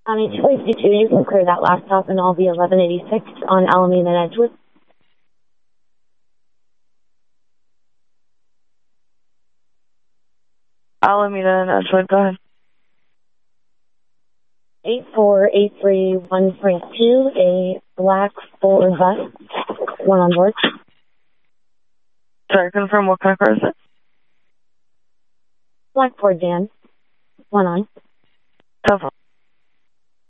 On a 252, you can clear that laptop and I'll be 1186 on Alameda and Edgewood. Alameda and Edgewood, go ahead. 8483132, a black Ford bus, one on board. Sorry, confirm what kind of car is it? Black Ford van, one on. Telephone.